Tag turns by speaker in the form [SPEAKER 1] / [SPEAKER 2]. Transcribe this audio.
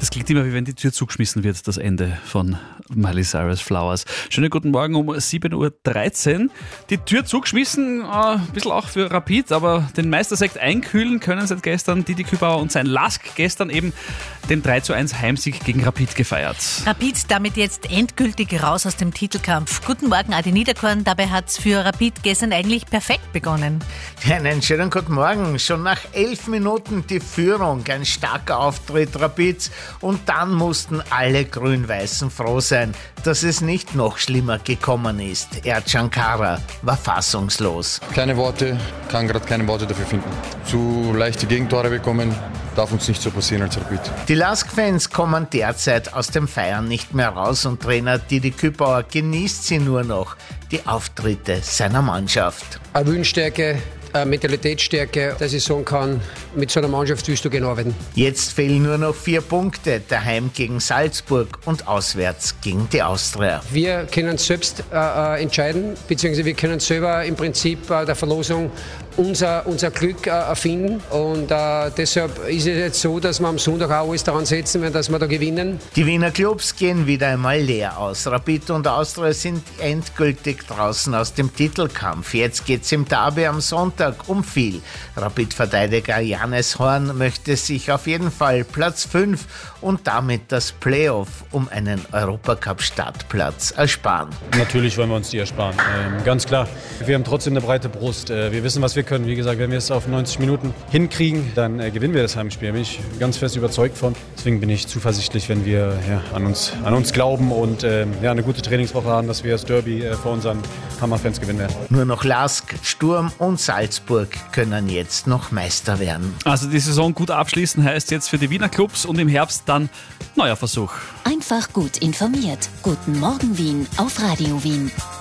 [SPEAKER 1] Das klingt immer, wie wenn die Tür zugeschmissen wird, das Ende von Miley Cyrus Flowers. Schönen guten Morgen um 7.13 Uhr. Die Tür zugeschmissen, ein bisschen auch für Rapid, aber den Meistersekt einkühlen können seit gestern Didi Kübauer und sein Lask. Gestern eben den 3:1 Heimsieg gegen Rapid gefeiert.
[SPEAKER 2] Rapid damit jetzt endgültig raus aus dem Titelkampf. Guten Morgen, Adi Niederkorn. Dabei hat es für Rapid gestern eigentlich perfekt begonnen.
[SPEAKER 3] Ja, einen schönen guten Morgen. Schon nach 11 Minuten die Führung. Ein starker Auftritt Rapids. Und dann mussten alle Grün-Weißen froh sein, dass es nicht noch schlimmer gekommen ist. Ercan Kara war fassungslos.
[SPEAKER 4] Keine Worte, kann gerade keine Worte dafür finden. Zu leichte Gegentore bekommen, darf uns nicht so passieren als Rapid.
[SPEAKER 3] Die Lask-Fans kommen derzeit aus dem Feiern nicht mehr raus und Trainer Didi Kübauer genießt sie nur noch, die Auftritte seiner Mannschaft.
[SPEAKER 5] Eine Willensstärke, eine Mentalitätsstärke, dass ich sagen kann, mit so einer Mannschaft willst du gerne arbeiten.
[SPEAKER 3] Jetzt fehlen nur noch 4 Punkte, daheim gegen Salzburg und auswärts gegen die Austria.
[SPEAKER 5] Wir können selbst entscheiden, beziehungsweise wir können selber im Prinzip der Verlosung unser Glück erfinden. Und deshalb ist es jetzt so, dass wir am Sonntag auch alles daran setzen, dass wir da gewinnen.
[SPEAKER 3] Die Wiener Clubs gehen wieder einmal leer aus. Rapid und Austria sind endgültig draußen aus dem Titelkampf. Jetzt geht's im Derby am Sonntag um viel. Rapid-Verteidiger Janis Horn möchte sich auf jeden Fall Platz 5 und damit das Playoff um einen Europacup-Startplatz ersparen.
[SPEAKER 6] Natürlich wollen wir uns die ersparen, ganz klar. Wir haben trotzdem eine breite Brust. Wir wissen, was wir können. Wie gesagt, wenn wir es auf 90 Minuten hinkriegen, dann gewinnen wir das Heimspiel. Da bin ich ganz fest überzeugt von. Deswegen bin ich zuversichtlich, wenn wir an uns glauben und eine gute Trainingswoche haben, dass wir das Derby vor unseren Hammerfans gewinnen werden.
[SPEAKER 3] Nur noch Lask, Sturm und Salzburg können jetzt noch Meister werden.
[SPEAKER 1] Also die Saison gut abschließen heißt jetzt für die Wiener Clubs und im Herbst dann neuer Versuch.
[SPEAKER 7] Einfach gut informiert. Guten Morgen Wien auf Radio Wien.